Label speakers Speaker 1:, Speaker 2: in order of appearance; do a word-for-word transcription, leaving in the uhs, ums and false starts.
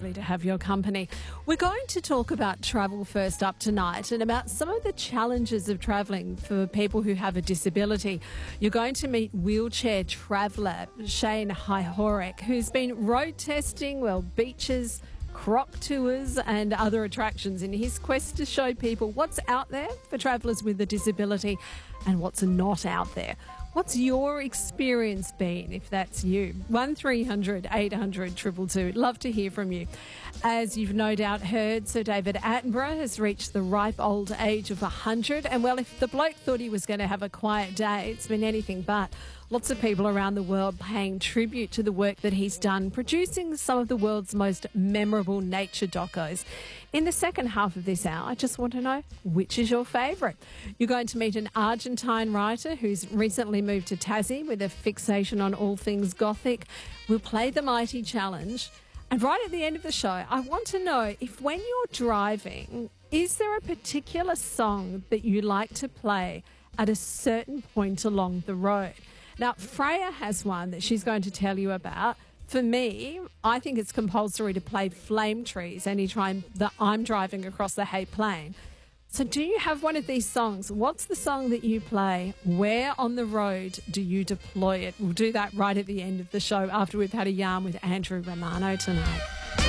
Speaker 1: lovely to have your company. We're going to talk about travel first up tonight and about some of the challenges of travelling for people who have a disability. You're going to meet wheelchair traveller Shane Hyhorek, who's been road testing, well, beaches, croc tours and other attractions in his quest to show people what's out there for travellers with a disability and what's not out there. What's your experience been, if that's you? one three hundred eight hundred two two two. Love to hear from you. As you've no doubt heard, Sir David Attenborough has reached the ripe old age of one hundred. And, well, if the bloke thought he was going to have a quiet day, it's been anything but. Lots of people around the world paying tribute to the work that he's done, producing some of the world's most memorable nature docos. In the second half of this hour, I just want to know, which is your favourite? You're going to meet an Argentine writer who's recently moved to Tassie with a fixation on all things Gothic. We'll play the Mighty Challenge. And right at the end of the show, I want to know if when you're driving, is there a particular song that you like to play at a certain point along the road? Now, Freya has one that she's going to tell you about. For me, I think it's compulsory to play Flame Trees anytime that I'm driving across the Hay Plain. So do you have one of these songs? What's the song that you play? Where on the road do you deploy it? We'll do that right at the end of the show after we've had a yarn with Andrew Romano tonight.